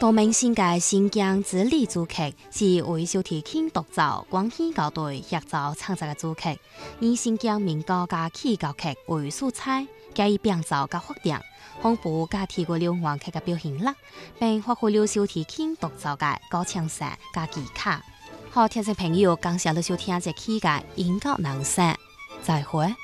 多名新界新疆之旅主客是为小提琴独奏广戏高队协奏创作的主客，以新疆民歌加器乐曲为素材，加以编造加发展，丰富加提高了乐曲的表现力，并发挥了小提琴独奏的高强性加技巧。好，听众朋友，感谢你收听这期的音乐人生，再会。